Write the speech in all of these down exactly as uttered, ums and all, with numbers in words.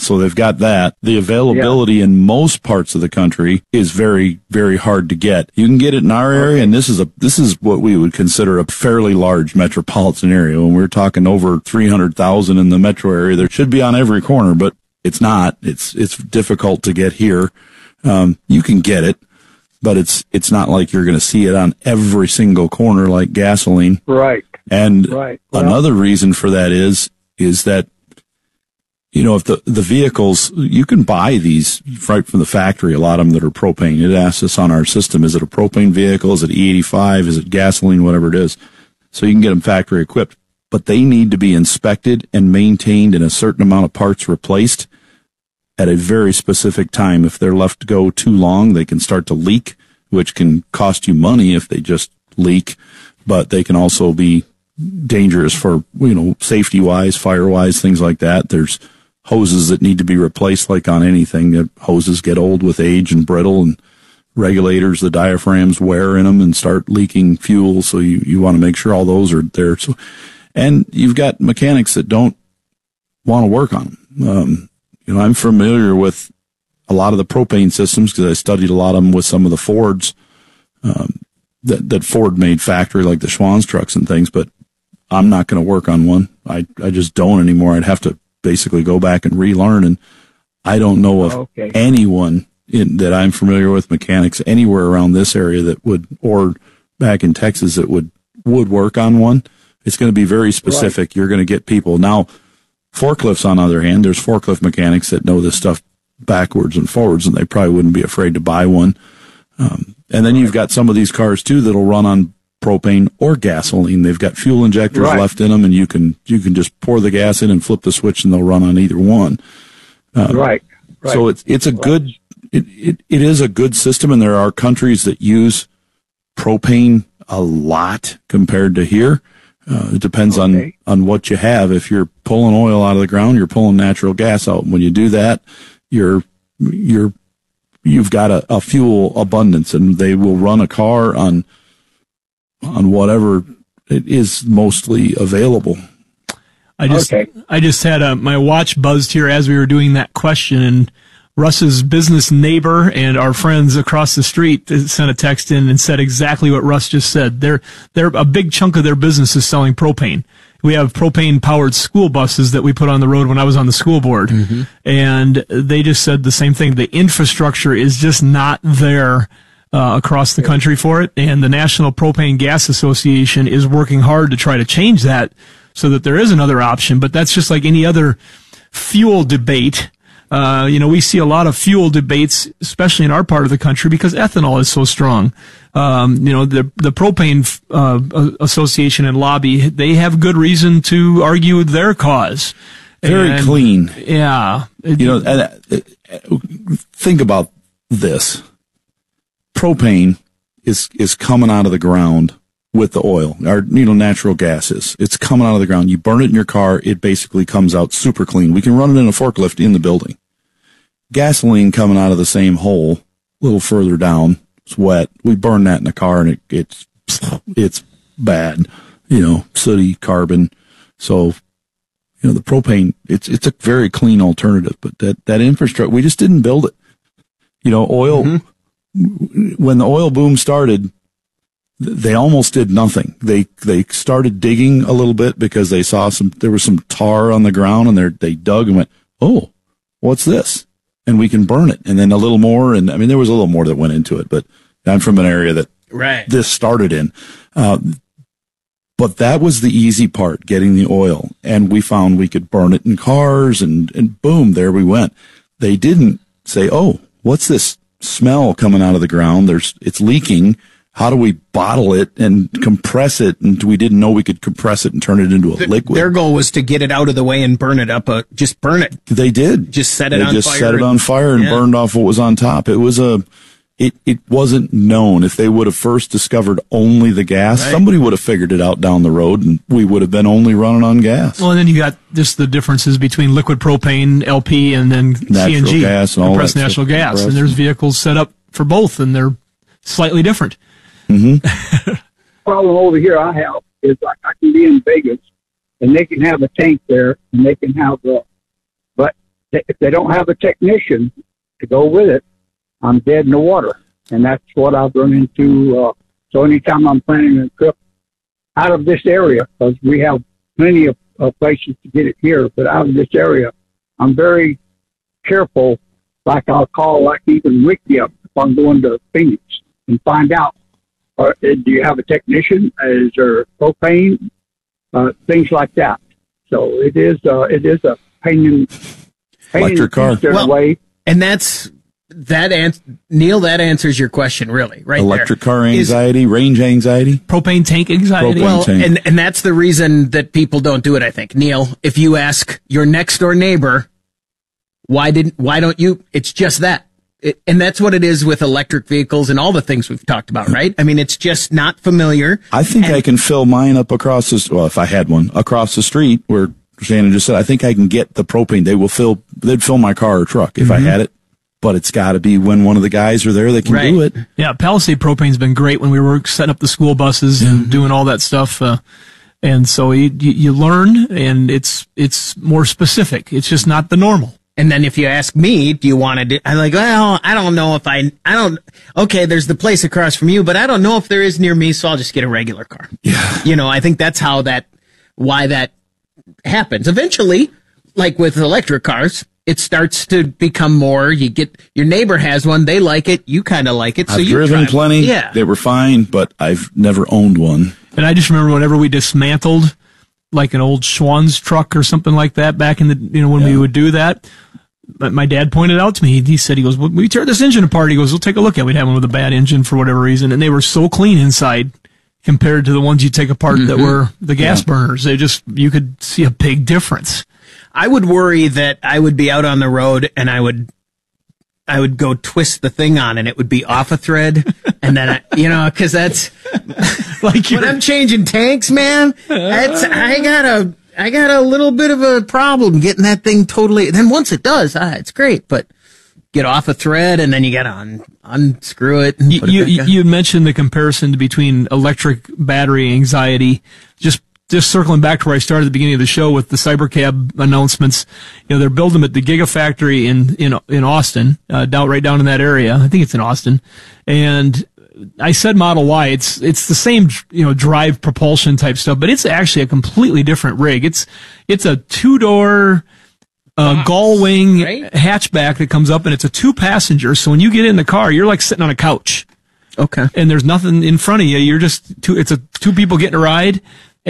So they've got that. The availability yeah. in most parts of the country is very, very hard to get. You can get it in our area, okay. and this is a this is what we would consider a fairly large metropolitan area. When we're talking over three hundred thousand in the metro area, there should be on every corner, but it's not. It's it's difficult to get here. Um, you can get it, but it's it's not like you're going to see it on every single corner like gasoline. Right. And right. Well, another reason for that is is that, you know, if the, the vehicles, you can buy these right from the factory, a lot of them that are propane. It asks us on our system, is it a propane vehicle? Is it E eighty-five? Is it gasoline? Whatever it is. So you can get them factory equipped, but they need to be inspected and maintained and a certain amount of parts replaced at a very specific time. If they're left to go too long, they can start to leak, which can cost you money if they just leak, but they can also be dangerous for, you know, safety wise, fire wise, things like that. There's hoses that need to be replaced like on anything. Hoses get old with age and brittle, and regulators, the diaphragms wear in them and start leaking fuel. So you, you want to make sure all those are there. So, and you've got mechanics that don't want to work on them. Um, you know, I'm familiar with a lot of the propane systems because I studied a lot of them with some of the Fords, um, that, that Ford made factory, like the Schwann's trucks and things, but I'm not going to work on one. I, I just don't anymore. I'd have to basically go back and relearn. And I don't know of okay. anyone in, that I'm familiar with, mechanics anywhere around this area that would, or back in Texas, that would, would work on one. It's going to be very specific. Right. You're going to get people. Now, forklifts, on the other hand, there's forklift mechanics that know this stuff backwards and forwards, and they probably wouldn't be afraid to buy one. Um, and then right. you've got some of these cars too that'll run on propane or gasoline. They've got fuel injectors right. left in them, and you can you can just pour the gas in and flip the switch, and they'll run on either one. Um, right. right. So it's it's a right. good it, it it is a good system, and there are countries that use propane a lot compared to here. Uh, it depends okay. on on what you have. If you're pulling oil out of the ground, you're pulling natural gas out. When you do that, you're you're you've got a, a fuel abundance, and they will run a car on. on whatever it is mostly available. I just, okay. I just had a, my watch buzzed here as we were doing that question, and Russ's business neighbor and our friends across the street sent a text in and said exactly what Russ just said. They're, they're, a big chunk of their business is selling propane. We have propane powered school buses that we put on the road when I was on the school board. Mm-hmm. And they just said the same thing. The infrastructure is just not there Uh, across the country for it, and the National Propane Gas Association is working hard to try to change that so that there is another option. But that's just like any other fuel debate. Uh, you know, we see a lot of fuel debates, especially in our part of the country, because ethanol is so strong. Um, you know, the the Propane uh, Association and lobby, they have good reason to argue their cause. Very and, clean. Yeah. You know, and, uh, think about this. Propane is, is coming out of the ground with the oil, or, you know, natural gas is. It's coming out of the ground. You burn it in your car, it basically comes out super clean. We can run it in a forklift in the building. Gasoline coming out of the same hole, a little further down, it's wet. We burn that in the car, and it, it's, it's bad, you know, sooty carbon. So, you know, the propane, it's, it's a very clean alternative, but that, that infrastructure, we just didn't build it. You know, oil, mm-hmm. when the oil boom started, they almost did nothing. They they started digging a little bit because they saw some, there was some tar on the ground, and they they dug and went, oh, what's this? And we can burn it. And then a little more, and I mean, there was a little more that went into it, but I'm from an area that right. this started in. Uh, but that was the easy part, getting the oil. And we found we could burn it in cars, and, and boom, there we went. They didn't say, oh, what's this smell coming out of the ground? There's, it's leaking. How do we bottle it and compress it? And we didn't know we could compress it and turn it into a the, liquid. Their goal was to get it out of the way and burn it up. Uh, just burn it. They did. Just set it they on just fire. set it on fire and yeah. burned off what was on top. It was a, it, it wasn't known. If they would have first discovered only the gas, right. somebody would have figured it out down the road, and we would have been only running on gas. Well, and then you got just the differences between liquid propane, L P, and then natural C N G, gas and all compressed that natural stuff. gas. Compressed. And there's vehicles set up for both, and they're slightly different. Mm-hmm. Problem over here I have is like I can be in Vegas, and they can have a tank there, and they can have the, but they, if they don't have a technician to go with it, I'm dead in the water. And that's what I've run into. Uh, so anytime I'm planning a trip out of this area, because we have plenty of uh, places to get it here, but out of this area, I'm very careful. Like I'll call, like even Ricky up if I'm going to Phoenix and find out, uh, do you have a technician? Is there propane? Uh, things like that. So it is, uh, it is a pain in, pain Electric in car. Well, way. And that's that ans- Neil, that answers your question really, right? Electric there. car Is- anxiety, range anxiety. Propane tank anxiety. Propane. Well, tank. and and that's the reason that people don't do it, I think. Neil, if you ask your next door neighbor, why didn't why don't you? It's just that. It, and that's what it is with electric vehicles and all the things we've talked about, right? I mean, it's just not familiar. I think And- I can fill mine up across this. Well, if I had one across the street where Shannon just said, I think I can get the propane. They will fill. They'd fill my car or truck if Mm-hmm. I had it. But it's got to be when one of the guys are there that can Right. do it. Yeah, Palisade Propane's been great when we were setting up the school buses and doing all that stuff. Uh, and so you, you you learn, and it's it's more specific. It's just not the normal. And then if you ask me, do you want to do, I'm like, well, I don't know if I, I don't, okay, there's the place across from you, but I don't know if there is near me, so I'll just get a regular car. Yeah. You know, I think that's how that, why that happens. Eventually, like with electric cars, it starts to become more, you get, your neighbor has one, they like it, you kind of like it, so I've you driven drive. plenty. Yeah. They were fine, but I've never owned one. And I just remember whenever we dismantled like an old Schwann's truck or something like that back in the, you know, when we would do that, but my dad pointed out to me, he said, he goes, well, we tear this engine apart. He goes, we'll take a look at it. We'd have one with a bad engine for whatever reason. And they were so clean inside compared to the ones you take apart that were the gas burners. They just, you could see a big difference. I would worry that I would be out on the road and I would, I would go twist the thing on and it would be off a thread. And then, I, you know, cause that's Like when I'm changing tanks, man, that's, I got a, I got a little bit of a problem getting that thing totally, then once it does, ah, it's great, but get off a thread and then you gotta un, unscrew it. And You, put it you, back on. you mentioned the comparison between electric battery anxiety. Just just circling back to where I started at the beginning of the show with the Cybercab announcements. You know, they're building them at the Gigafactory in in in Austin, uh, down right down in that area. I think it's in Austin. And I said Model Y. It's it's the same, you know, drive propulsion type stuff, but it's actually a completely different rig. It's it's a two door. Uh, gull wing right? hatchback that comes up, and it's a two passenger. So when you get in the car, you're like sitting on a couch, Okay. and there's nothing in front of you. You're just two. It's a two people getting a ride,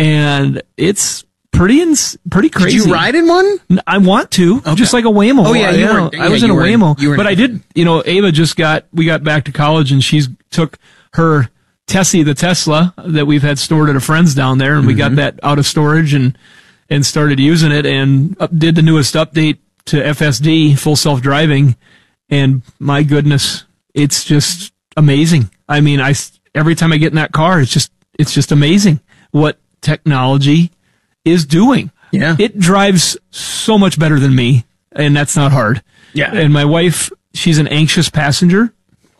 and it's pretty ins- pretty crazy. Did you ride in one? N- I want to, Okay. just like a Waymo. Oh, yeah, you I, were- I was yeah, in a you were in- Waymo, you were in- but I did. You know, Ava just got. We got back to college, and she's took her Tessie, the Tesla that we've had stored at a friend's down there, and we got that out of storage and and started using it, and up, did the newest update to F S D, full self-driving, and my goodness, it's just amazing. I mean, I every time I get in that car, it's just it's just amazing what technology is doing. Yeah. It drives so much better than me, and that's not hard. Yeah. And my wife, she's an anxious passenger.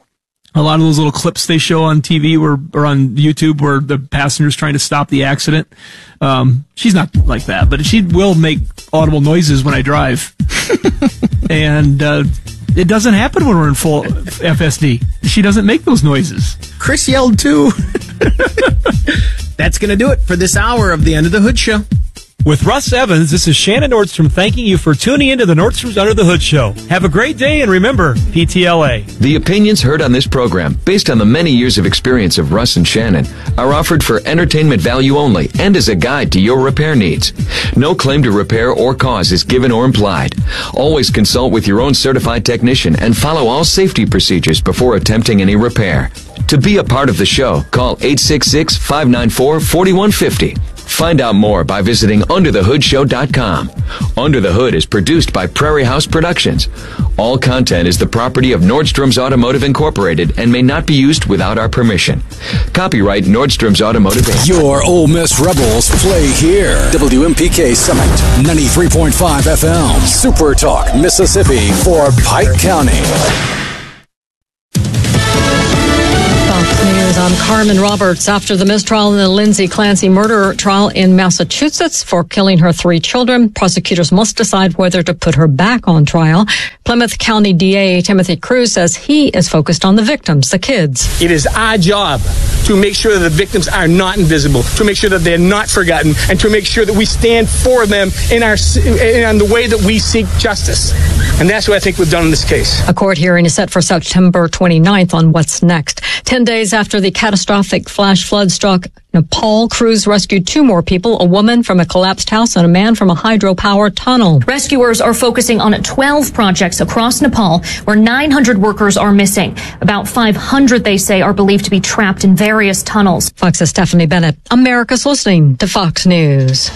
A lot of those little clips they show on T V or, or on YouTube where the passenger's trying to stop the accident. Um, she's not like that, but she will make audible noises when I drive. and uh, it doesn't happen when we're in full F S D. She doesn't make those noises. Chris yelled too. That's going to do it for this hour of the Under the Hood Show. With Russ Evans, this is Shannon Nordstrom thanking you for tuning into the Nordstrom's Under the Hood Show. Have a great day, and remember, P T L A. The opinions heard on this program, based on the many years of experience of Russ and Shannon, are offered for entertainment value only and as a guide to your repair needs. No claim to repair or cause is given or implied. Always consult with your own certified technician and follow all safety procedures before attempting any repair. To be a part of the show, call eight six six, five nine four, four one five zero. Find out more by visiting under the hood show dot com. Under the Hood is produced by Prairie House Productions. All content is the property of Nordstrom's Automotive Incorporated and may not be used without our permission. Copyright Nordstrom's Automotive Incorporated. Your Ole Miss Rebels play here. W M P K Summit, ninety-three point five F M. Super Talk, Mississippi for Pike County. Fox News. News. I'm Carmen Roberts. After the mistrial in the Lindsay Clancy murder trial in Massachusetts for killing her three children, prosecutors must decide whether to put her back on trial. Plymouth County D A Timothy Cruz says he is focused on the victims, the kids. It is our job to make sure that the victims are not invisible, to make sure that they're not forgotten, and to make sure that we stand for them in our in the way that we seek justice. And that's what I think we've done in this case. A court hearing is set for September twenty-ninth on what's next. Ten days after the catastrophic flash flood struck Nepal, crews rescued two more people, a woman from a collapsed house and a man from a hydropower tunnel. Rescuers are focusing on twelve projects across Nepal where nine hundred workers are missing. About five hundred, they say, are believed to be trapped in various tunnels. Fox's Stephanie Bennett. America's listening to Fox News.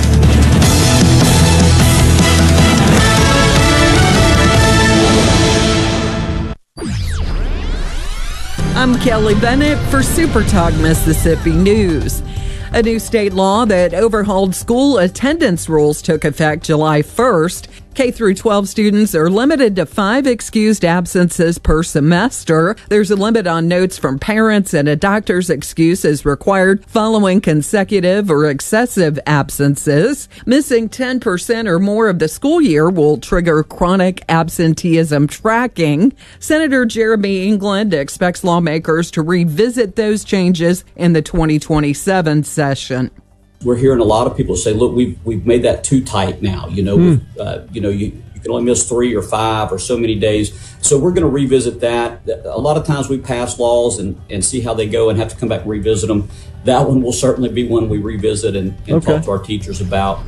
I'm Kelly Bennett for Super Talk Mississippi News. A new state law that overhauled school attendance rules took effect July first. K through twelve students are limited to five excused absences per semester. There's a limit on notes from parents, and a doctor's excuse is required following consecutive or excessive absences. Missing ten percent or more of the school year will trigger chronic absenteeism tracking. Senator Jeremy England expects lawmakers to revisit those changes in the twenty twenty-seven session. We're hearing a lot of people say, look, we've we've made that too tight now. You know, mm. uh, you know, you, you can only miss three or five or so many days. So we're going to revisit that. A lot of times we pass laws and, and see how they go and have to come back and revisit them. That one will certainly be one we revisit and, and okay. talk to our teachers about.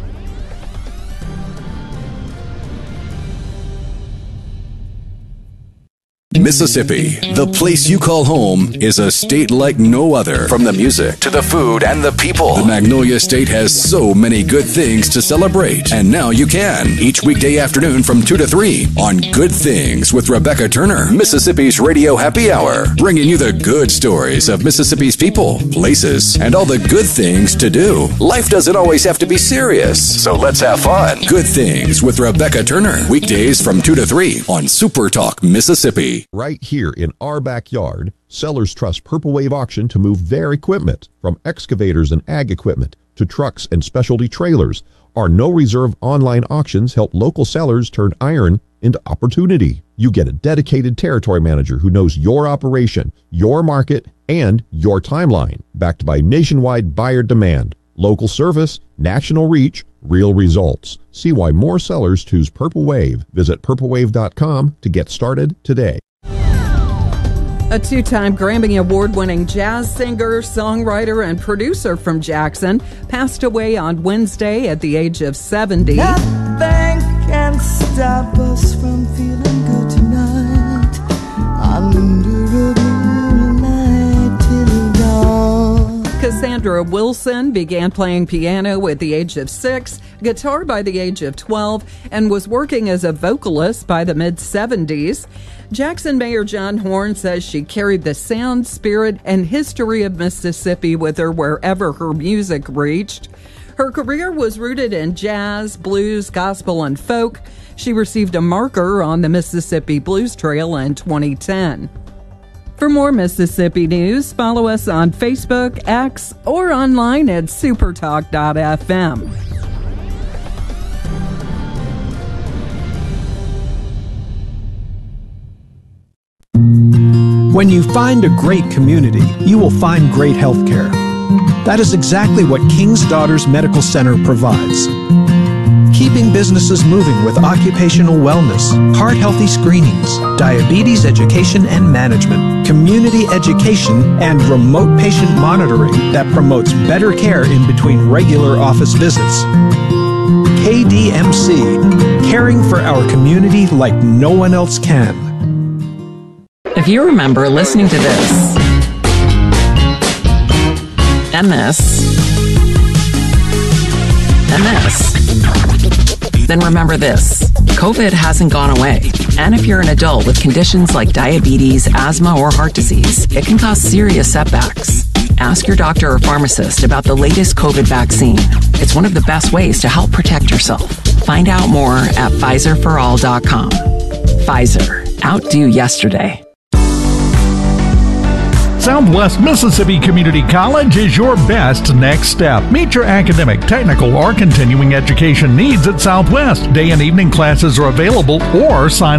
Mississippi, the place you call home, is a state like no other. From the music to the food and the people, the Magnolia State has so many good things to celebrate. And now you can, each weekday afternoon from two to three on Good Things with Rebecca Turner, Mississippi's Radio Happy Hour, bringing you the good stories of Mississippi's people, places, and all the good things to do. Life doesn't always have to be serious, so let's have fun. Good Things with Rebecca Turner, weekdays from two to three on Super Talk Mississippi. Right here in our backyard, sellers trust Purple Wave Auction to move their equipment. From excavators and ag equipment to trucks and specialty trailers, our no-reserve online auctions help local sellers turn iron into opportunity. You get a dedicated territory manager who knows your operation, your market, and your timeline, backed by nationwide buyer demand, local service, national reach, real results. See why more sellers choose Purple Wave. Visit purple wave dot com to get started today. A two-time Grammy Award-winning jazz singer, songwriter, and producer from Jackson passed away on Wednesday at the age of seventy. Nothing can stop us from feeling good tonight. Under a blue light till dawn. Cassandra Wilson began playing piano at the age of six, guitar by the age of twelve, and was working as a vocalist by the mid-seventies. Jackson Mayor John Horn says she carried the sound, spirit, and history of Mississippi with her wherever her music reached. Her career was rooted in jazz, blues, gospel, and folk. She received a marker on the Mississippi Blues Trail in twenty ten. For more Mississippi news, follow us on Facebook, X, or online at supertalk dot f m. When you find a great community, you will find great health care. That is exactly what King's Daughters Medical Center provides. Keeping businesses moving with occupational wellness, heart-healthy screenings, diabetes education and management, community education, and remote patient monitoring that promotes better care in between regular office visits. K D M C, caring for our community like no one else can. If you remember listening to this, and this, and this, then remember this. COVID hasn't gone away. And if you're an adult with conditions like diabetes, asthma, or heart disease, it can cause serious setbacks. Ask your doctor or pharmacist about the latest COVID vaccine. It's one of the best ways to help protect yourself. Find out more at Pfizer for all dot com. Pfizer. Outdo yesterday. Southwest Mississippi Community College is your best next step. Meet your academic, technical, or continuing education needs at Southwest. Day and evening classes are available, or sign